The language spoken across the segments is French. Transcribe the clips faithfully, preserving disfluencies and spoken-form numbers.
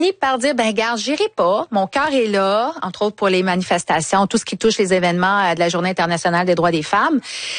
par dire, ben regarde, j'irai pas. Mon cœur est là, entre autres pour les manifestations, tout ce qui touche les événements de la Journée internationale des droits des femmes.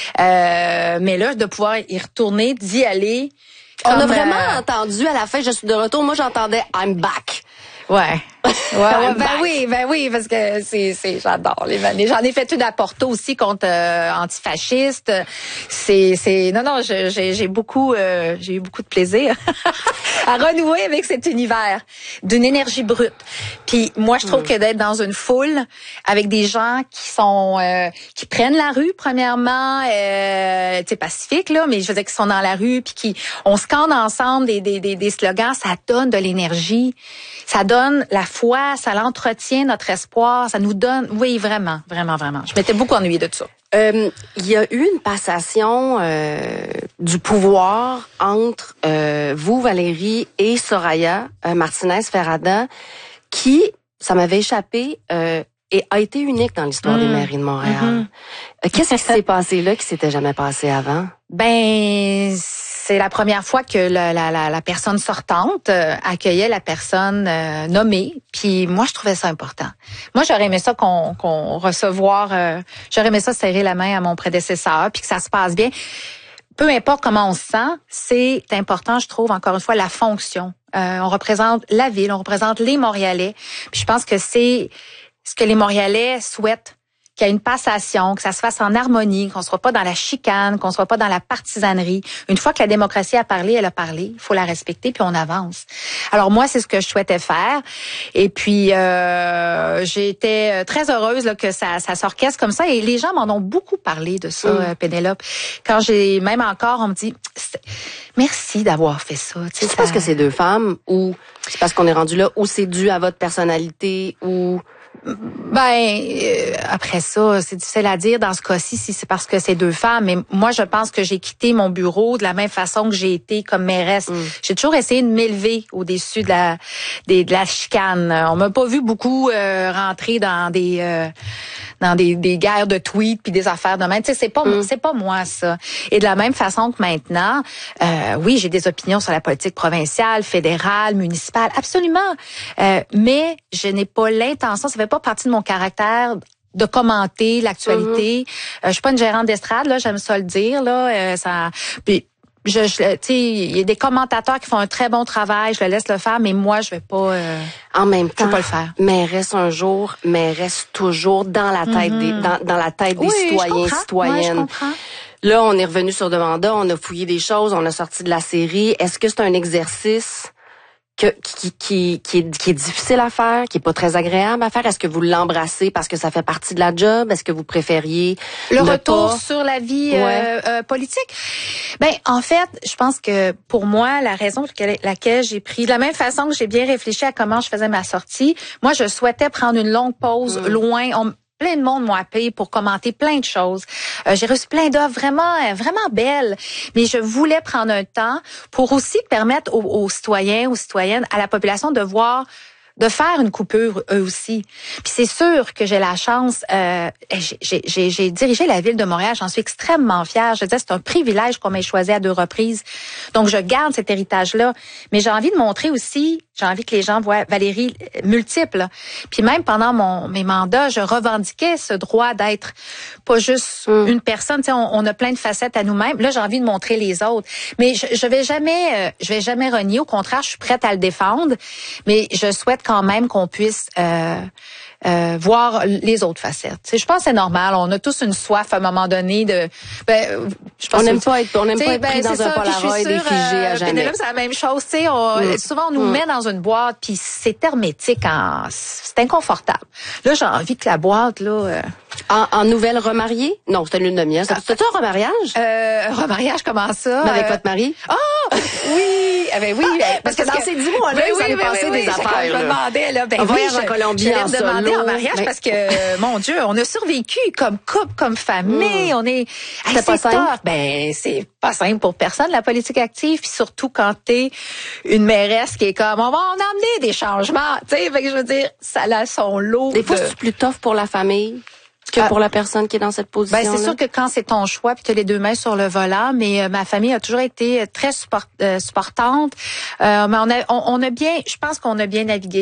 Euh, mais là, de pouvoir y retourner, d'y aller. On a comme, vraiment euh, entendu à la fin, je suis de retour. Moi, j'entendais I'm back. Ouais. Ouais, ouais, ben back. oui, ben oui, parce que c'est, c'est, j'adore les manifs. J'en ai fait une à Porto aussi contre euh, antifascistes. C'est, c'est, non, non, je, j'ai, j'ai beaucoup, euh, j'ai eu beaucoup de plaisir à renouer avec cet univers d'une énergie brute. Puis moi, je trouve mm. que d'être dans une foule avec des gens qui sont, euh, qui prennent la rue premièrement, euh, tu sais, pacifique là, mais je veux dire qui sont dans la rue puis qui, on scande ensemble des, des, des, des slogans, ça donne de l'énergie. Ça donne la foi, ça l'entretient notre espoir, ça nous donne, oui, vraiment, vraiment, vraiment. Je m'étais beaucoup ennuyée de ça. Euh, il y a eu une passation euh, du pouvoir entre euh, vous, Valérie, et Soraya euh, Martinez-Ferrada, qui, ça m'avait échappé, euh, et a été unique dans l'histoire mmh. des mairies de Montréal. Mmh. Qu'est-ce qui s'est passé là qui s'était jamais passé avant? Ben, c'est la première fois que la, la, la, la personne sortante euh, accueillait la personne euh, nommée. Puis moi, je trouvais ça important. Moi, j'aurais aimé ça qu'on, qu'on recevoir, euh, j'aurais aimé ça serrer la main à mon prédécesseur, puis que ça se passe bien. Peu importe comment on se sent, c'est important, je trouve, encore une fois, la fonction. Euh, on représente la ville, on représente les Montréalais. Puis je pense que c'est ce que les Montréalais souhaitent, qu'il y ait une passation, que ça se fasse en harmonie, qu'on soit pas dans la chicane, qu'on soit pas dans la partisanerie. Une fois que la démocratie a parlé, elle a parlé. Il faut la respecter, puis on avance. Alors moi, c'est ce que je souhaitais faire. Et puis, euh, j'ai été très heureuse là, que ça, ça s'orchestre comme ça. Et les gens m'en ont beaucoup parlé de ça, mmh. Pénélope. Quand j'ai, même encore, on me dit, merci d'avoir fait ça. Tu sais, c'est ça... parce que c'est deux femmes, ou c'est parce qu'on est rendu là, ou c'est dû à votre personnalité, ou... Ben euh, après ça, c'est difficile à dire dans ce cas-ci si c'est parce que c'est deux femmes. Mais moi, je pense que j'ai quitté mon bureau de la même façon que j'ai été comme mairesse. Mm. J'ai toujours essayé de m'élever au-dessus de la des, de la chicane. On m'a pas vu beaucoup euh, rentrer dans des euh, dans des, des guerres de tweets puis des affaires de même. Tu sais, c'est pas mm. c'est pas moi ça. Et de la même façon que maintenant, euh, oui, j'ai des opinions sur la politique provinciale, fédérale, municipale, absolument. Euh, mais je n'ai pas l'intention. Ça fait pas partie de mon caractère de commenter l'actualité. Mm-hmm. Euh, je suis pas une gérante d'estrade là, j'aime ça le dire là. Euh, ça, puis je, je tu sais, il y a des commentateurs qui font un très bon travail, je le laisse le faire, mais moi je vais pas. Euh, en même temps, je vais pas le faire. Mais reste un jour, mais reste toujours dans la tête mm-hmm. des, dans, dans la tête des oui, citoyens, je citoyennes. Ouais, je comprends. Là, on est revenu sur demanda, on a fouillé des choses, on a sorti de la série. Est-ce que c'est un exercice Que, qui, qui, qui, est, qui est difficile à faire, qui est pas très agréable à faire? Est-ce que vous l'embrassez parce que ça fait partie de la job? Est-ce que vous préfériez le ne retour pas... sur la vie ouais. euh, euh, politique? Ben, en fait, je pense que pour moi, la raison pour laquelle j'ai pris, de la même façon que j'ai bien réfléchi à comment je faisais ma sortie, moi, je souhaitais prendre une longue pause mmh. loin. On, plein de monde m'ont appelé pour commenter plein de choses. Euh, j'ai reçu plein d'offres vraiment, vraiment belles. Mais je voulais prendre un temps pour aussi permettre aux, aux citoyens, aux citoyennes, à la population de voir, de faire une coupure eux aussi. Puis c'est sûr que j'ai la chance, euh, j'ai, j'ai, j'ai dirigé la ville de Montréal, j'en suis extrêmement fière. Je veux dire, c'est un privilège qu'on m'ait choisi à deux reprises. Donc je garde cet héritage-là. Mais j'ai envie de montrer aussi, j'ai envie que les gens voient Valérie multiple. Puis même pendant mon mes mandats, je revendiquais ce droit d'être pas juste mmh. une personne. Tu sais, on, on a plein de facettes à nous-mêmes. Là, j'ai envie de montrer les autres. Mais je, je vais jamais, euh, je vais jamais renier. Au contraire, je suis prête à le défendre. Mais je souhaite quand même qu'on puisse euh, euh, voir les autres facettes. Tu sais, je pense que c'est normal. On a tous une soif à un moment donné de. Ben, je pense on n'aime que, pas être, on n'aime pas être ben, pris dans ça, un Polaroid et figé euh, à jamais. Pénélope, c'est la même chose. Tu sais, on, mm. souvent on nous mm. met dans une boîte puis c'est hermétique, en, c'est inconfortable. Là, j'ai envie que la boîte là. Euh, En, en nouvelle remariée? Non, c'était une lune de miel. C'était un remariage? Euh, un remariage, comment ça? Mais avec euh... votre mari? Ah! Oh, oui! Eh ben oui! Ah, parce, parce que dans que... ces dix mois-là, ben oui, ça oui, passé oui, des oui, affaires. Je me demandais, là, ben un oui, voyage je, en Colombie je en me demandais solo. en mariage mais... parce que, mon Dieu, on a survécu comme couple, comme famille. Mm. On est, C'était hey, pas c'est simple? Tough. Ben, c'est pas simple pour personne, la politique active. Puis surtout quand t'es une mairesse qui est comme, on va en amener des changements. Tu sais, fait que je veux dire, ça a son lot. Des fois, de... c'est plus tough pour la famille. que pour la personne qui est dans cette position. Ben c'est sûr que quand c'est ton choix, puis tu as les deux mains sur le volant, mais euh, ma famille a toujours été très support, euh, supportante. Euh, mais on a, on, on a bien, je pense qu'on a bien navigué.